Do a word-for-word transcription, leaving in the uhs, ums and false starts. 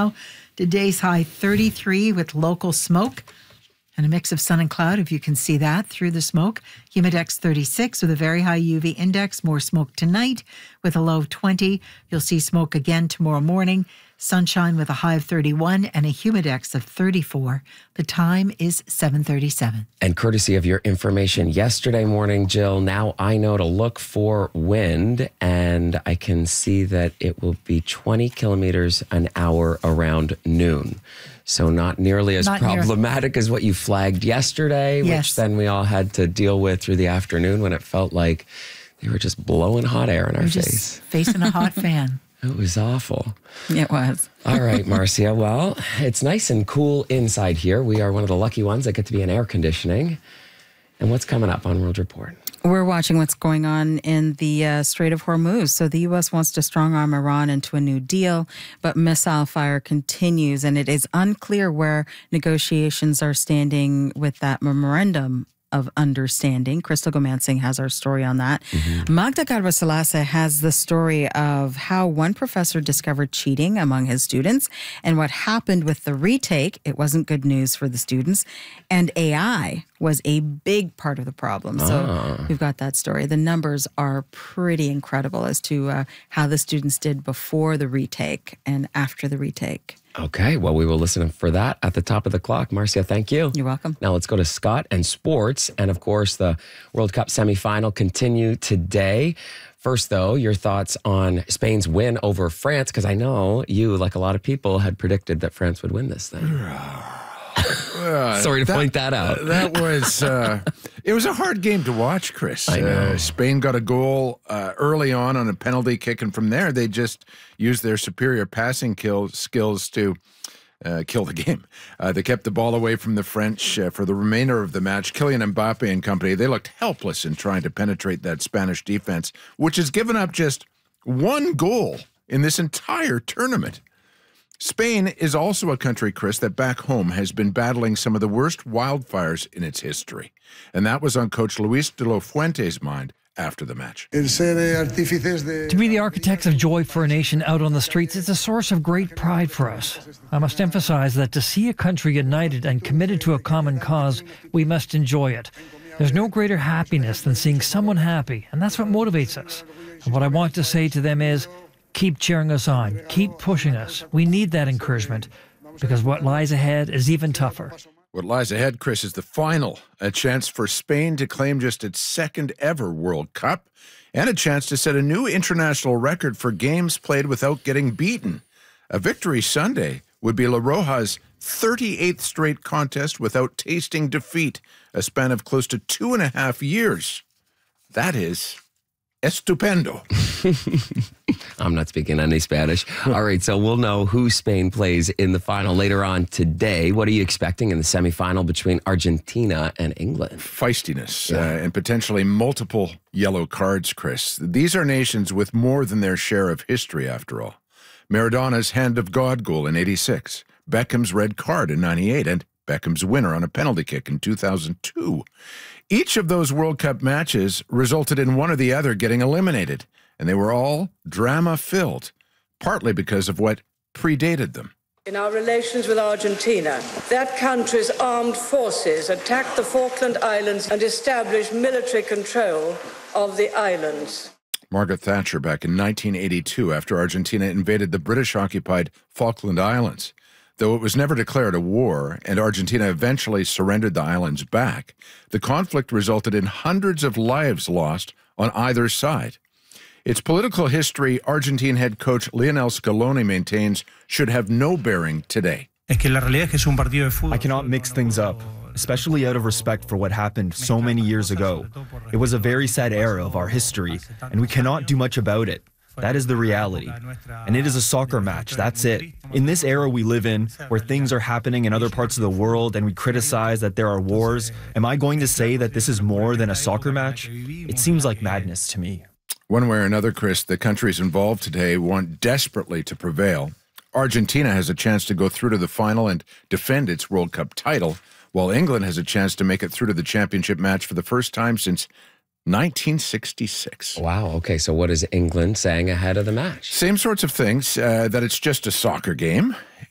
now. Today's high thirty-three with local smoke and a mix of sun and cloud, if you can see that through the smoke. Humidex thirty-six with a very high U V index. More smoke tonight with a low of twenty. You'll see smoke again tomorrow morning. Sunshine with a high of thirty-one and a humidex of thirty-four. The time is seven thirty-seven. And courtesy of your information yesterday morning, Jill, now I know to look for wind, and I can see that it will be twenty kilometers an hour around noon. So not nearly as Not problematic near. as what you flagged yesterday, Yes. which then we all had to deal with through the afternoon when it felt like they were just blowing hot air in our We're face. just facing a hot fan. It was awful. It was. All right, Marcia. Well, it's nice and cool inside here. We are one of the lucky ones that get to be in air conditioning. And what's coming up on World Report? We're watching what's going on in the uh, Strait of Hormuz. So the U S wants to strong-arm Iran into a new deal, but missile fire continues, and it is unclear where negotiations are standing with that memorandum of understanding. Crystal Gomansing has our story on that. Mm-hmm. Magda Garba-Selassie has the story of how one professor discovered cheating among his students and what happened with the retake. It wasn't good news for the students. And A I was a big part of the problem. So ah. we've got that story. The numbers are pretty incredible as to uh, how the students did before the retake and after the retake. Okay, well, we will listen for that at the top of the clock. Marcia, thank you. You're welcome. Now let's go to Scott and sports. And of course, the World Cup semifinal continue today. First, though, your thoughts on Spain's win over France, because I know you, like a lot of people, had predicted that France would win this thing. Uh, Sorry to that, point that out. Uh, that was, uh, it was a hard game to watch, Chris. I know. Uh, Spain got a goal uh, early on on a penalty kick, and from there they just used their superior passing kill, skills to uh, kill the game. Uh, they kept the ball away from the French uh, for the remainder of the match. Kylian Mbappe and company, they looked helpless in trying to penetrate that Spanish defense, which has given up just one goal in this entire tournament. Spain is also a country, Chris, that back home has been battling some of the worst wildfires in its history. And that was on coach Luis de la Fuente's mind after the match. To be the architects of joy for a nation out on the streets is a source of great pride for us. I must emphasize that to see a country united and committed to a common cause, we must enjoy it. There's no greater happiness than seeing someone happy, and that's what motivates us. And what I want to say to them is, keep cheering us on. Keep pushing us. We need that encouragement because what lies ahead is even tougher. What lies ahead, Chris, is the final, a chance for Spain to claim just its second ever World Cup and a chance to set a new international record for games played without getting beaten. A victory Sunday would be La Roja's thirty-eighth straight contest without tasting defeat, a span of close to two and a half years. That is estupendo. I'm not speaking any Spanish. All right, so we'll know who Spain plays in the final later on today. What are you expecting in the semifinal between Argentina and England? Feistiness Yeah. uh, and potentially multiple yellow cards, Chris. These are nations with more than their share of history, after all. Maradona's Hand of God goal in eighty-six, Beckham's red card in ninety-eight, and Beckham's winner on a penalty kick in two thousand two. Each of those World Cup matches resulted in one or the other getting eliminated, and they were all drama-filled, partly because of what predated them. In our relations with Argentina, that country's armed forces attacked the Falkland Islands and established military control of the islands. Margaret Thatcher back in nineteen eighty-two after Argentina invaded the British-occupied Falkland Islands. Though it was never declared a war and Argentina eventually surrendered the islands back, the conflict resulted in hundreds of lives lost on either side. Its political history, Argentine head coach Lionel Scaloni maintains, should have no bearing today. I cannot mix things up, especially out of respect for what happened so many years ago. It was a very sad era of our history, and we cannot do much about it. That is the reality. And it is a soccer match, that's it. In this era we live in, where things are happening in other parts of the world and we criticize that there are wars, am I going to say that this is more than a soccer match? It seems like madness to me. One way or another, Chris, the countries involved today want desperately to prevail. Argentina has a chance to go through to the final and defend its World Cup title, while England has a chance to make it through to the championship match for the first time since nineteen sixty-six. Wow, okay, so what is England saying ahead of the match? Same sorts of things, uh, that it's just a soccer game,